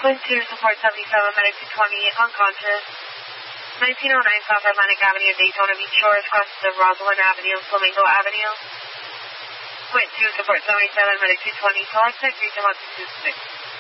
Quint 2, support 77, medic 220, unconscious. 1909 South Atlantic Avenue, Daytona Beach Shores, crosses of Rosalind Avenue, Flamingo Avenue. Quint 2, support 77, medic 220, select site 3 to 126.